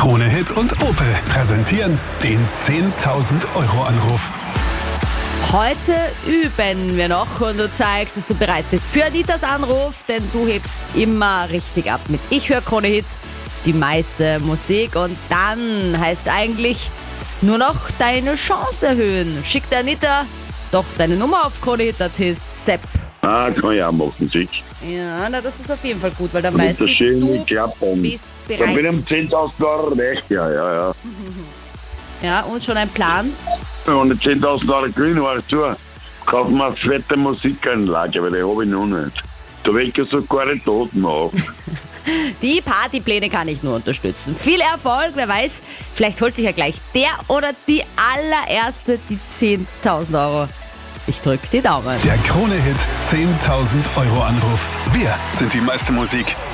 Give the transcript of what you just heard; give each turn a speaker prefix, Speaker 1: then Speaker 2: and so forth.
Speaker 1: Krone Hit und Opel präsentieren den 10.000 Euro Anruf.
Speaker 2: Heute üben wir noch und du zeigst, dass du bereit bist für Anitas Anruf, denn du hebst immer richtig ab mit Ich höre Krone Hit, die meiste Musik, und dann heißt es eigentlich nur noch deine Chance erhöhen. Schick der Anita doch deine Nummer auf kronehit.at, Sepp.
Speaker 3: Ah, kann ich auch machen, sicher.
Speaker 2: Ja, na, das ist auf jeden Fall gut, weil dann
Speaker 3: Mit
Speaker 2: weiß
Speaker 3: der
Speaker 2: ich,
Speaker 3: schönen
Speaker 2: du
Speaker 3: Klappe.
Speaker 2: bist
Speaker 3: Dann bin
Speaker 2: bereit.
Speaker 3: ich um 10.000 Euro recht, ja.
Speaker 2: Ja, und schon ein Plan?
Speaker 3: Wenn ich 10.000 Euro gewinne, weißt du, kaufen wir eine fette Musikanlage, weil die habe ich noch nicht. Da will ich ja sogar die Toten auf.
Speaker 2: Die Partypläne kann ich nur unterstützen. Viel Erfolg, wer weiß, vielleicht holt sich ja gleich der oder die allererste die 10.000 Euro. Ich drück die Daumen.
Speaker 1: Der Krone Hit 10.000 Euro Anruf. Wir sind die meiste Musik.